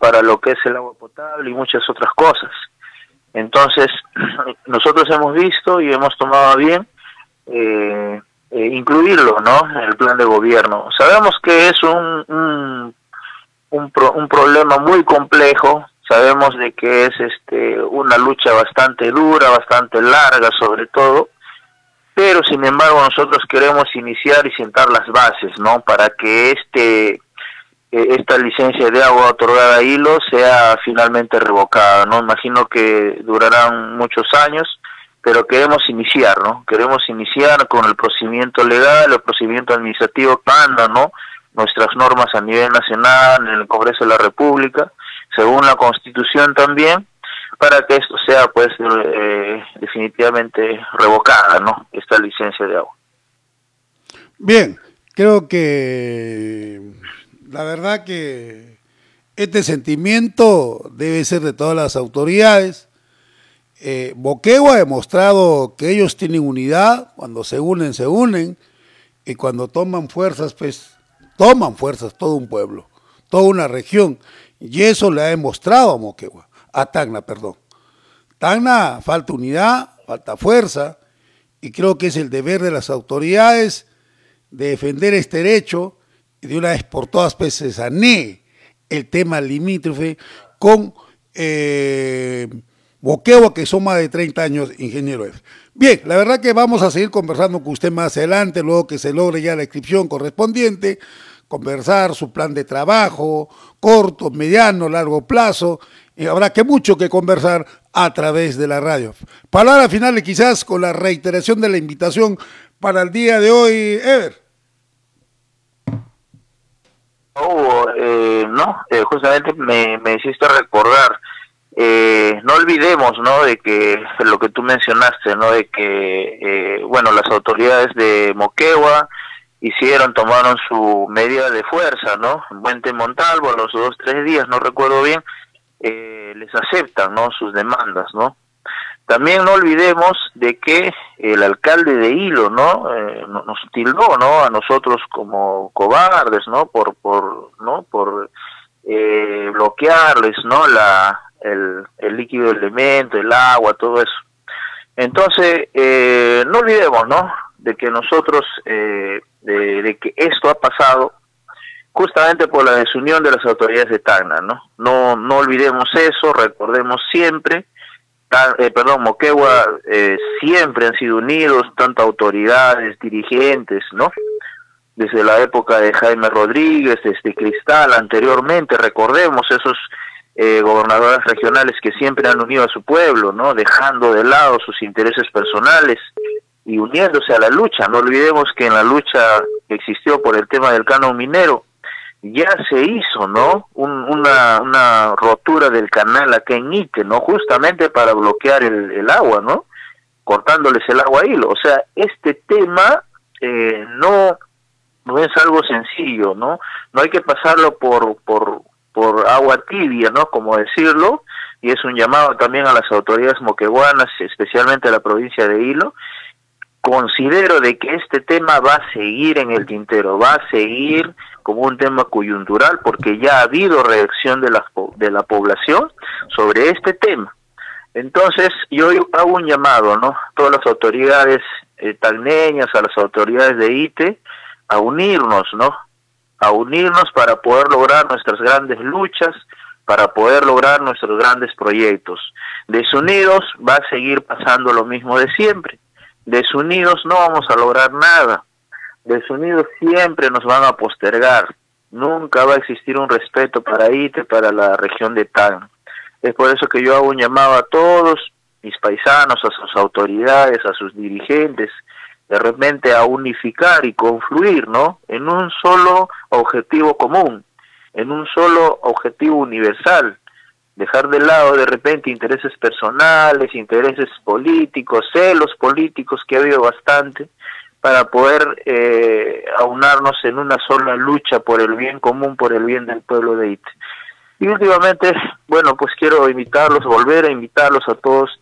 para lo que es el agua potable y muchas otras cosas. Entonces, nosotros hemos visto y hemos tomado a bien incluirlo, ¿no?, en el plan de gobierno. Sabemos que es un problema muy complejo, sabemos de que es una lucha bastante dura, bastante larga sobre todo, pero sin embargo nosotros queremos iniciar y sentar las bases, ¿no?, para que esta licencia de agua otorgada a Hilo sea finalmente revocada, ¿no? Imagino que durarán muchos años, pero queremos iniciar, ¿no? Queremos iniciar con el procedimiento legal, el procedimiento administrativo que anda, ¿no?, nuestras normas a nivel nacional, en el Congreso de la República, según la Constitución también, para que esto sea, pues, definitivamente revocada, ¿no?, esta licencia de agua. Bien, creo que la verdad que este sentimiento debe ser de todas las autoridades. Moquegua ha demostrado que ellos tienen unidad, cuando se unen, y cuando toman fuerzas, pues toman fuerzas todo un pueblo, toda una región, y eso le ha demostrado a Moquegua, a Tacna, perdón. Tacna falta unidad, falta fuerza, y creo que es el deber de las autoridades de defender este derecho y de una vez por todas pues se sanee el tema limítrofe con Moquegua, que son más de 30 años, ingeniero F. Bien, la verdad que vamos a seguir conversando con usted más adelante, luego que se logre ya la inscripción correspondiente, conversar su plan de trabajo, corto, mediano, largo plazo, y habrá que mucho que conversar a través de la radio. Palabras finales quizás con la reiteración de la invitación para el día de hoy, Ever. Justamente me hiciste recordar, no olvidemos, ¿no?, de que lo que tú mencionaste, ¿no?, de que las autoridades de Moquegua tomaron su medida de fuerza, ¿no? En Puente Montalvo, a los 2-3 días, no recuerdo bien, les aceptan, ¿no?, sus demandas, ¿no? También no olvidemos de que el alcalde de Hilo, ¿no?, nos tildó, ¿no?, a nosotros como cobardes, ¿no?, por bloquearles, ¿no?, el líquido elemento, el agua, todo eso. Entonces, no olvidemos, ¿no?, de que nosotros, de que esto ha pasado justamente por la desunión de las autoridades de Tacna, ¿no? No olvidemos eso, recordemos siempre. Moquegua siempre han sido unidos, tanto autoridades, dirigentes, ¿no? Desde la época de Jaime Rodríguez, Cristal, anteriormente, recordemos esos gobernadores regionales que siempre han unido a su pueblo, ¿no?, dejando de lado sus intereses personales y uniéndose a la lucha. No olvidemos que en la lucha que existió por el tema del canon minero, ya se hizo, ¿no?, una rotura del canal acá en Ite, ¿no?, justamente para bloquear el agua, ¿no?, cortándoles el agua a Hilo. O sea, este tema no es algo sencillo, ¿no? No hay que pasarlo por agua tibia, ¿no?, como decirlo, y es un llamado también a las autoridades moqueguanas, especialmente a la provincia de Hilo. Considero de que este tema va a seguir en el tintero, va a seguir como un tema coyuntural, porque ya ha habido reacción de la población sobre este tema. Entonces, yo hago un llamado, ¿no?, a todas las autoridades tacneñas, a las autoridades de ITE, a unirnos, ¿no?, a unirnos para poder lograr nuestras grandes luchas, para poder lograr nuestros grandes proyectos. Desunidos va a seguir pasando lo mismo de siempre. Desunidos no vamos a lograr nada. Desunidos siempre nos van a postergar. Nunca va a existir un respeto para ITE, para la región de Tacna. Es por eso que yo hago un llamado a todos mis paisanos, a sus autoridades, a sus dirigentes, de repente a unificar y confluir, ¿no?, en un solo objetivo común, en un solo objetivo universal. Dejar de lado de repente intereses personales, intereses políticos, celos políticos, que ha habido bastante, para poder aunarnos en una sola lucha por el bien común, por el bien del pueblo de Ite. Y últimamente, pues quiero volver a invitarlos a todos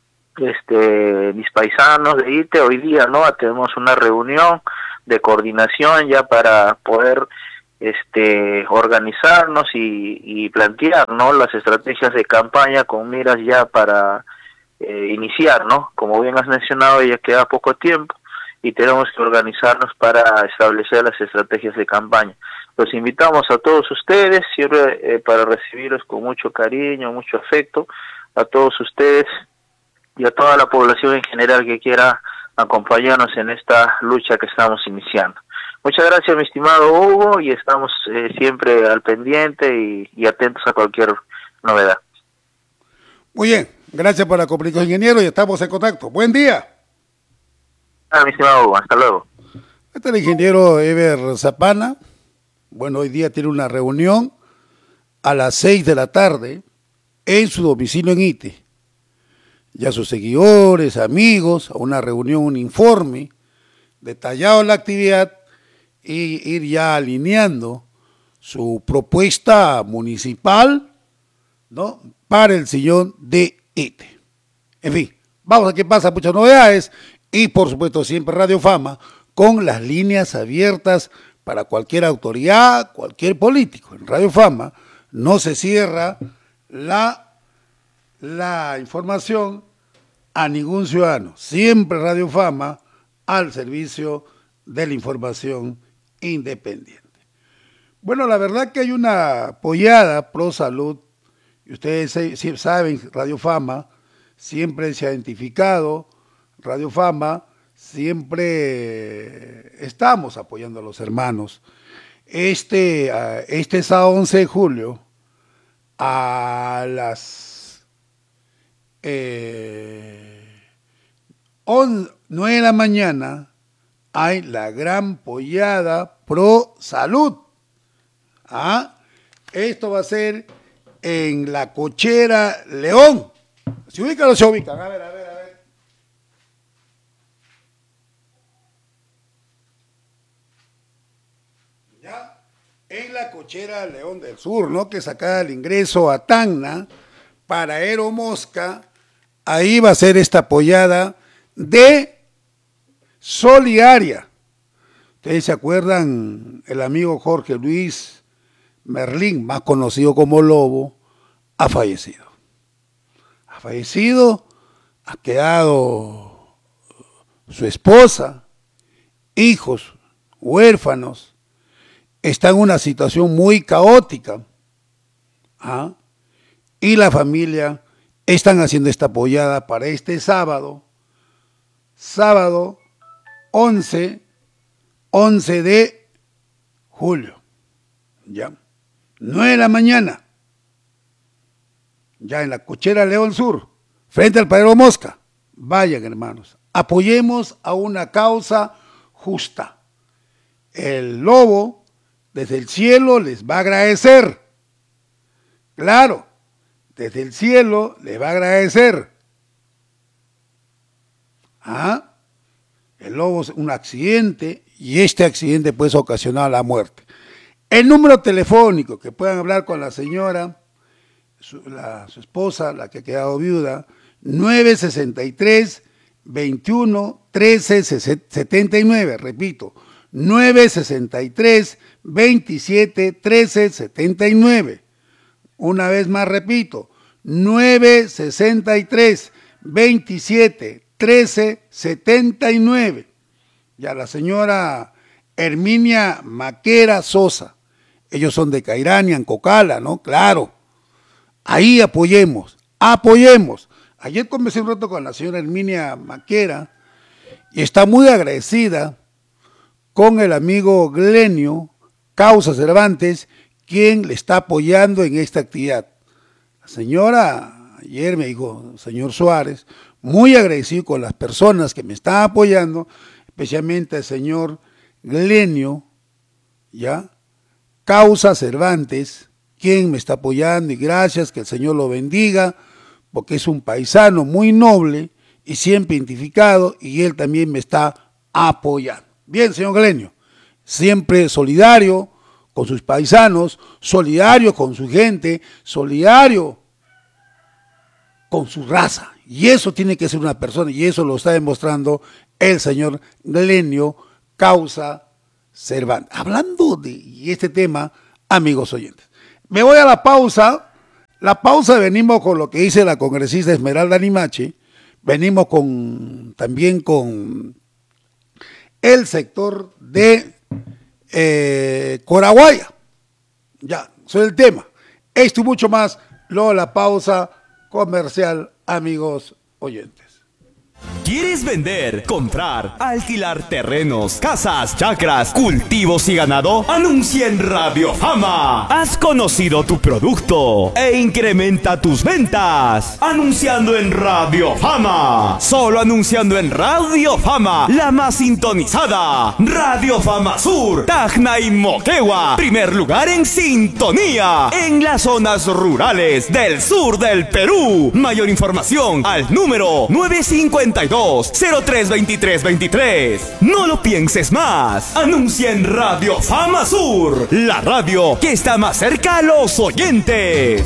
mis paisanos de Ite. Hoy día, ¿no?, tenemos una reunión de coordinación ya para poder organizarnos y plantear, ¿no?, las estrategias de campaña con miras ya para iniciar, ¿no? Como bien has mencionado, ya queda poco tiempo y tenemos que organizarnos para establecer las estrategias de campaña. Los invitamos a todos ustedes, siempre para recibirlos con mucho cariño, mucho afecto, a todos ustedes y a toda la población en general que quiera acompañarnos en esta lucha que estamos iniciando. Muchas gracias, mi estimado Hugo, y estamos siempre al pendiente y atentos a cualquier novedad. Muy bien, gracias por la comunicación, ingeniero, y estamos en contacto. Buen día. Mi estimado Hugo, hasta luego. Este es el ingeniero Ever Zapana. Bueno, hoy día tiene una reunión a las 6 de la tarde en su domicilio en Ite. Ya sus seguidores, amigos, a una reunión, un informe detallado de la actividad y ir ya alineando su propuesta municipal, ¿no?, para el sillón de Ite. En fin, vamos a que pasa, muchas novedades y por supuesto siempre Radio Fama con las líneas abiertas para cualquier autoridad, cualquier político. En Radio Fama no se cierra la información a ningún ciudadano. Siempre Radio Fama al servicio de la información independiente. Bueno, la verdad que hay una pollada pro salud, y ustedes saben, Radio Fama siempre se ha identificado, Radio Fama siempre estamos apoyando a los hermanos. Este sábado 11 de julio a las 9 de la mañana hay la gran pollada pro salud. Esto va a ser en la Cochera León. ¿Se ubican o no se ubican? A ver. Ya, en la Cochera León del Sur, ¿no?, que saca el ingreso a Tacna para Aeromosca. Ahí va a ser esta pollada de solidaria. Ustedes se acuerdan, el amigo Jorge Luis Merlín, más conocido como Lobo, ha fallecido. Ha quedado su esposa, hijos, huérfanos. Está en una situación muy caótica. Y la familia están haciendo esta pollada para este sábado 11 de julio. Ya. 9 de la mañana. Ya en la Cochera León Sur, frente al Padrero Mosca. Vayan, hermanos. Apoyemos a una causa justa. El Lobo desde el cielo les va a agradecer. Claro, desde el cielo les va a agradecer. El Lobo es un accidente y este accidente puede ocasionar la muerte. El número telefónico que puedan hablar con la señora, su esposa, la que ha quedado viuda, 963-21-13-79, repito, 963-27-13-79. Una vez más repito, 963-27-13-79. Ya la señora Herminia Maquera Sosa. Ellos son de Cairán y Ancocala, ¿no? Claro. Ahí apoyemos. Ayer conversé un rato con la señora Herminia Maquera y está muy agradecida con el amigo Glenio Causa Cervantes, quien le está apoyando en esta actividad. La señora ayer me dijo, señor Suárez, muy agradecido con las personas que me están apoyando, especialmente el señor Glenio, ¿ya?, Causa Cervantes, quien me está apoyando, y gracias, que el Señor lo bendiga, porque es un paisano muy noble y siempre identificado, y él también me está apoyando. Bien, señor Glenio, siempre solidario con sus paisanos, solidario con su gente, solidario con su raza, y eso tiene que ser una persona, y eso lo está demostrando el señor Glenio Causa Cervantes. Hablando de este tema, amigos oyentes, me voy a la pausa. La pausa, venimos con lo que dice la congresista Esmeralda Limache, venimos también con el sector de Coraguaya. Ya, eso es el tema. Esto y mucho más, luego la pausa comercial, amigos oyentes. ¿Quieres vender, comprar, alquilar terrenos, casas, chacras, cultivos y ganado? Anuncia en Radio Fama. Has conocido tu producto e incrementa tus ventas. Anunciando en Radio Fama. Solo anunciando en Radio Fama, la más sintonizada. Radio Fama Sur, Tacna y Moquegua. Primer lugar en sintonía en las zonas rurales del sur del Perú. Mayor información al número 952-032323. No lo pienses más. Anuncia en Radio Fama Sur, la radio que está más cerca a los oyentes.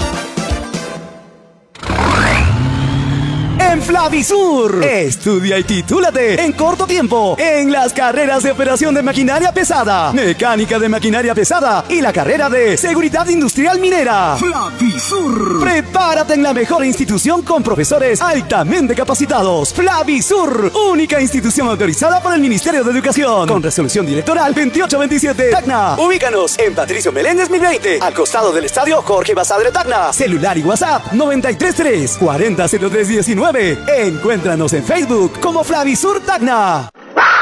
En Flavisur, estudia y titúlate en corto tiempo en las carreras de operación de maquinaria pesada, mecánica de maquinaria pesada y la carrera de seguridad industrial minera. Flavisur. Prepárate en la mejor institución con profesores altamente capacitados. Flavisur, única institución autorizada por el Ministerio de Educación, con resolución directoral 2827. Tacna. Ubícanos en Patricio Meléndez 1020, al costado del estadio Jorge Basadre Tacna. Celular y WhatsApp 933 400319. Encuéntranos en Facebook como Flavisur Tacna.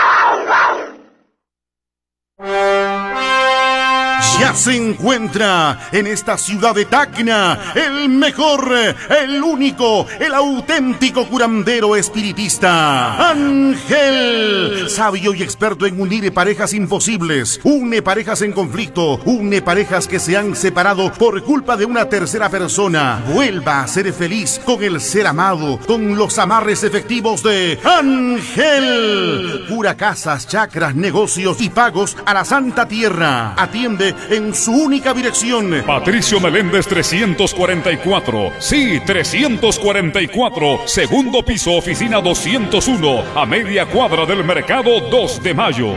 Ya se encuentra en esta ciudad de Tacna el mejor, el único, el auténtico curandero espiritista, Ángel, sabio y experto en unir parejas imposibles, une parejas en conflicto, une parejas que se han separado por culpa de una tercera persona. Vuelva a ser feliz con el ser amado, con los amarres efectivos de Ángel. Cura casas, chacras, negocios y pagos a la Santa Tierra. Atiende en su única dirección. Patricio Meléndez 344. Sí, 344. Segundo piso, oficina 201. A media cuadra del mercado 2 de mayo.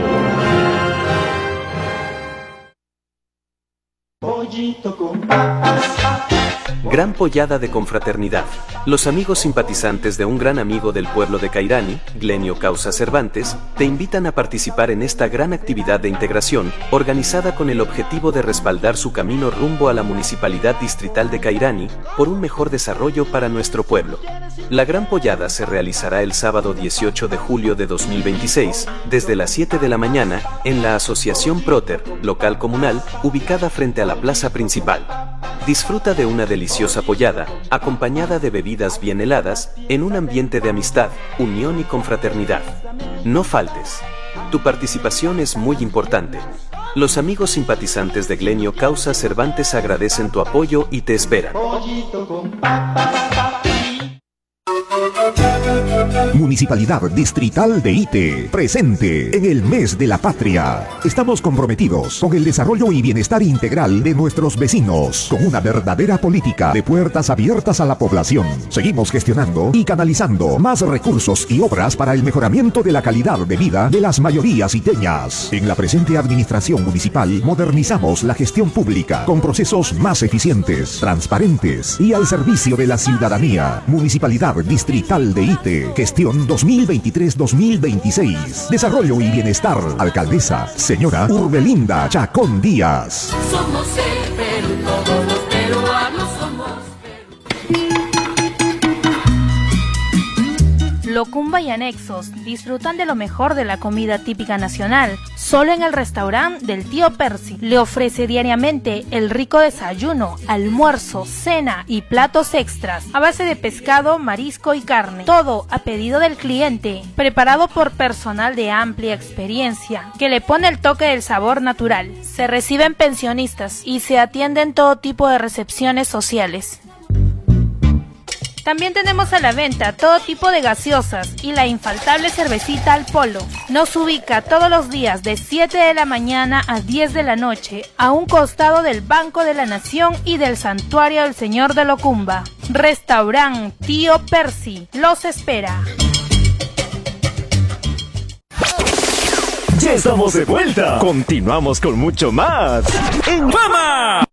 Pollito con papas. Gran pollada de confraternidad. Los amigos simpatizantes de un gran amigo del pueblo de Cairani, Glenio Causa Cervantes, te invitan a participar en esta gran actividad de integración, organizada con el objetivo de respaldar su camino rumbo a la Municipalidad Distrital de Cairani, por un mejor desarrollo para nuestro pueblo. La gran pollada se realizará el sábado 18 de julio de 2026, desde las 7 de la mañana, en la Asociación Proter, local comunal, ubicada frente a la plaza principal. Disfruta de una deliciosa pollada, acompañada de bebidas bien heladas, en un ambiente de amistad, unión y confraternidad. No faltes. Tu participación es muy importante. Los amigos simpatizantes de Glenio Causa Cervantes agradecen tu apoyo y te esperan. Municipalidad Distrital de Ite, presente en el mes de la patria. Estamos comprometidos con el desarrollo y bienestar integral de nuestros vecinos, con una verdadera política de puertas abiertas a la población. Seguimos gestionando y canalizando más recursos y obras para el mejoramiento de la calidad de vida de las mayorías iteñas. En la presente administración municipal modernizamos la gestión pública con procesos más eficientes, transparentes y al servicio de la ciudadanía. Municipalidad Distrital de Ite, gestión 2023-2026. Desarrollo y bienestar. Alcaldesa, señora Urbelinda Chacón Díaz. Somos el Perú, todos los peruanos somos Perú. Locumba y anexos disfrutan de lo mejor de la comida típica nacional, solo en el restaurante del tío Percy. Le ofrece diariamente el rico desayuno, almuerzo, cena y platos extras a base de pescado, marisco y carne. Todo a pedido del cliente, preparado por personal de amplia experiencia, que le pone el toque del sabor natural. Se reciben pensionistas y se atienden todo tipo de recepciones sociales. También tenemos a la venta todo tipo de gaseosas y la infaltable cervecita al polo. Nos ubica todos los días de 7 de la mañana a 10 de la noche, a un costado del Banco de la Nación y del Santuario del Señor de Locumba. Restaurant Tío Percy los espera. Ya estamos de vuelta. Continuamos con mucho más en Fama.